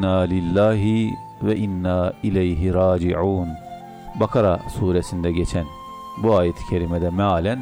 İnna lillahi ve inna ileyhi raciun. Bakara suresinde geçen bu ayet-i kerimede mealen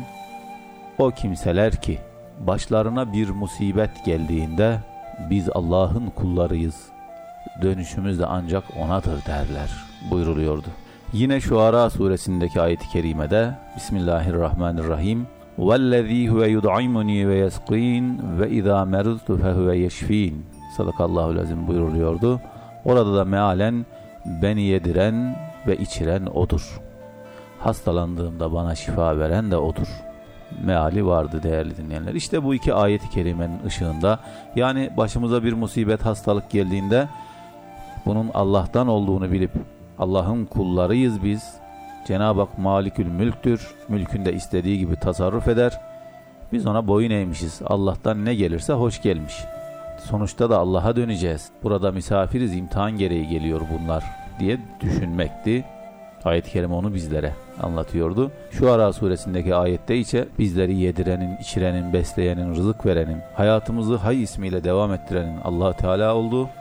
o kimseler ki başlarına bir musibet geldiğinde biz Allah'ın kullarıyız, dönüşümüz de ancak O'nadır derler buyruluyordu. Yine Şuara suresindeki ayet-i kerimede Bismillahirrahmanirrahim وَالَّذ۪ي هُوَ يُدْعِمُنِي وَيَسْقِينَ وَاِذَا مَرُضْتُ فَهُوَ يَشْف۪ينَ Sadakallahü'l-azim buyuruluyordu. Orada da mealen beni yediren ve içiren O'dur. Hastalandığımda bana şifa veren de O'dur. Meali vardı değerli dinleyenler. İşte bu iki ayet-i kerimenin ışığında, yani başımıza bir musibet, hastalık geldiğinde bunun Allah'tan olduğunu bilip Allah'ın kullarıyız biz. Cenab-ı Hak Malikül Mülktür. Mülkünde istediği gibi tasarruf eder. Biz ona boyun eğmişiz. Allah'tan ne gelirse hoş gelmiş. Sonuçta da Allah'a döneceğiz. Burada misafiriz, imtihan gereği geliyor bunlar diye düşünmekti. Ayet-i kerime onu bizlere anlatıyordu. Şuara suresindeki ayette ise bizleri yedirenin, içirenin, besleyenin, rızık verenin, hayatımızı hay ismiyle devam ettirenin Allah Teala olduğu,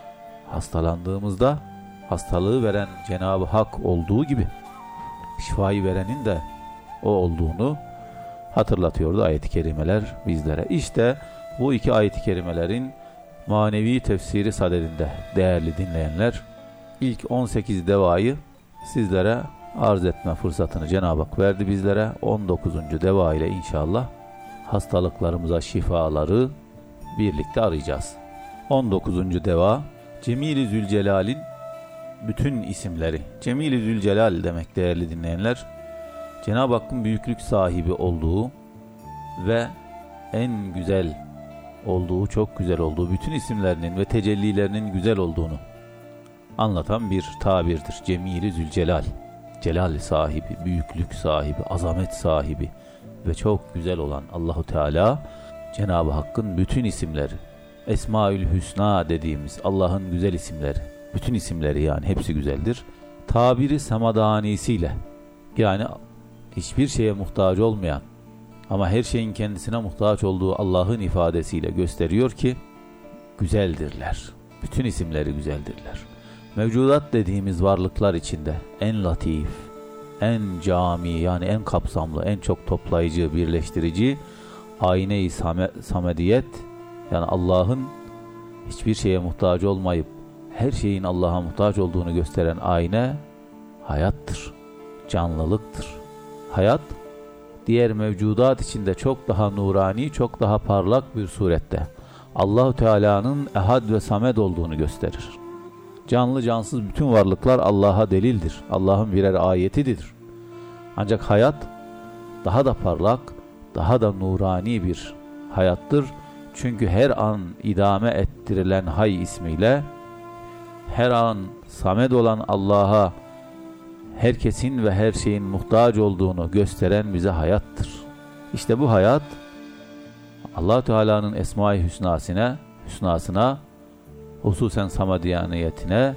hastalandığımızda hastalığı veren Cenab-ı Hak olduğu gibi şifayı verenin de o olduğunu hatırlatıyordu ayet-i kerimeler bizlere. İşte bu iki ayet-i kerimelerin manevi tefsiri sadedinde değerli dinleyenler, ilk 18 devayı sizlere arz etme fırsatını Cenab-ı Hak verdi bizlere. 19. deva ile inşallah hastalıklarımıza şifaları birlikte arayacağız. 19. deva, Cemil-i Zülcelal'in bütün isimleri. Cemil-i Zülcelal demek değerli dinleyenler, Cenab-ı Hakk'ın büyüklük sahibi olduğu ve en güzel olduğu, çok güzel olduğu, bütün isimlerinin ve tecellilerinin güzel olduğunu anlatan bir tabirdir. Cemil-i Zülcelal, celal sahibi, büyüklük sahibi, azamet sahibi ve çok güzel olan Allahu Teala, Cenab-ı Hakk'ın bütün isimleri, Esmaül Hüsna dediğimiz Allah'ın güzel isimleri, bütün isimleri, yani hepsi güzeldir. Tabiri semadanisiyle, yani hiçbir şeye muhtaç olmayan ama her şeyin kendisine muhtaç olduğu Allah'ın ifadesiyle gösteriyor ki güzeldirler. Bütün isimleri güzeldirler. Mevcudat dediğimiz varlıklar içinde en latif, en cami, yani en kapsamlı, en çok toplayıcı, birleştirici, ayne-i samediyet, yani Allah'ın hiçbir şeye muhtaç olmayıp her şeyin Allah'a muhtaç olduğunu gösteren ayna hayattır, canlılıktır. Hayat, diğer mevcudat içinde çok daha nurani, çok daha parlak bir surette Allah-u Teala'nın ehad ve samed olduğunu gösterir. Canlı cansız bütün varlıklar Allah'a delildir, Allah'ın birer ayetidir. Ancak hayat daha da parlak, daha da nurani bir hayattır. Çünkü her an idame ettirilen Hay ismiyle, her an samed olan Allah'a herkesin ve her şeyin muhtaç olduğunu gösteren bize hayattır. İşte bu hayat Allah Teala'nın Esma-i Hüsnasına, hususen samadiyaniyetine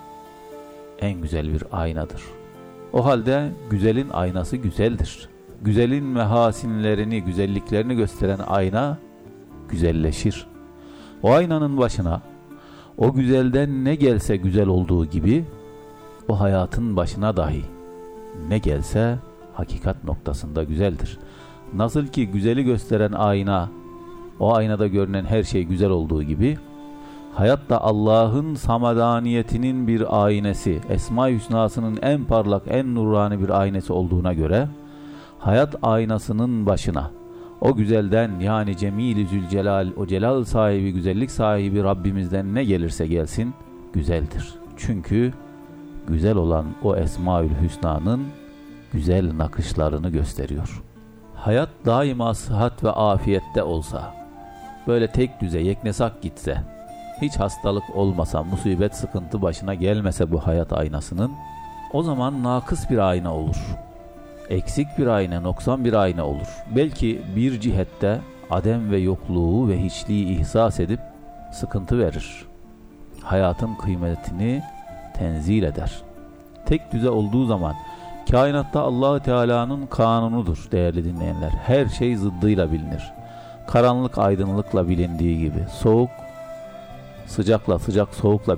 en güzel bir aynadır. O halde güzelin aynası güzeldir. Güzelin mehasinlerini, güzelliklerini gösteren ayna güzelleşir. O aynanın başına o güzelden ne gelse güzel olduğu gibi, o hayatın başına dahi ne gelse hakikat noktasında güzeldir. Nasıl ki güzeli gösteren ayna, o aynada görünen her şey güzel olduğu gibi, hayat da Allah'ın samadaniyetinin bir aynesi, Esma-i Hüsna'sının en parlak, en nurani bir aynesi olduğuna göre, hayat aynasının başına o güzelden, yani Cemil-i Zülcelal, o celal sahibi, güzellik sahibi Rabbimizden ne gelirse gelsin güzeldir. Çünkü güzel olan o Esmaül Hüsna'nın güzel nakışlarını gösteriyor. Hayat daima sıhhat ve afiyette olsa, böyle tek düze, yeknesak gitse, hiç hastalık olmasa, musibet, sıkıntı başına gelmese bu hayat aynasının, o zaman nakıs bir ayna olur. Eksik bir ayna, noksan bir ayna olur. Belki bir cihette adem ve yokluğu ve hiçliği ihsas edip sıkıntı verir. Hayatın kıymetini tenzil eder. Tek düze olduğu zaman kainatta Allah-u Teala'nın kanunudur değerli dinleyenler. Her şey zıddıyla bilinir. Karanlık aydınlıkla bilindiği gibi, soğuk sıcakla, sıcak soğukla